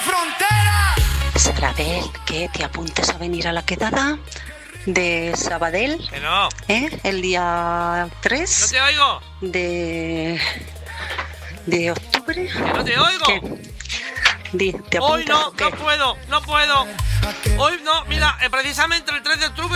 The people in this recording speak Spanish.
frontera. Sarabel, que te apuntes a venir a la quedada de Sabadell. Que no. El día 3. No te oigo. De octubre. Que no te oigo. ¿Qué? ¿Te Hoy apuntas no, o qué? no puedo. Hoy no, mira, precisamente el 3 de octubre